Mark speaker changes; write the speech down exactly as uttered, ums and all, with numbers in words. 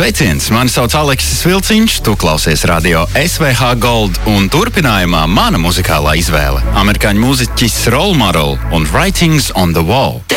Speaker 1: Sveiciens! Mani sauc Aleksis Vilciņš, tu klausies radio S V H Gold un turpinājumā mana muzikālā izvēle – amerikāņu mūziķis Roll Model un Writings on the Wall.